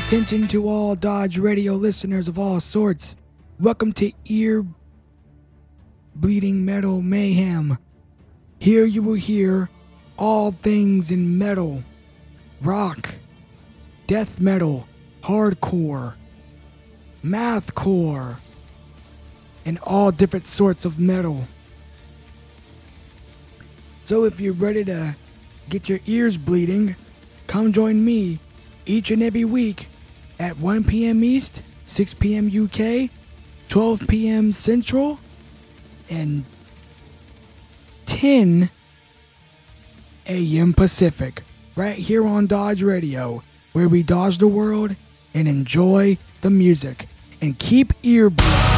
Attention to all Dodge Radio listeners of all sorts. Welcome to Ear Bleeding Metal Mayhem. Here you will hear all things in metal, rock, death metal, hardcore, mathcore, and all different sorts of metal. So if you're ready to get your ears bleeding, come join me each and every week at 1 p.m. East, 6 p.m. UK, 12 p.m. Central, and 10 a.m. Pacific, right here on Dodge Radio, where we dodge the world and enjoy the music and keep ear bleeding.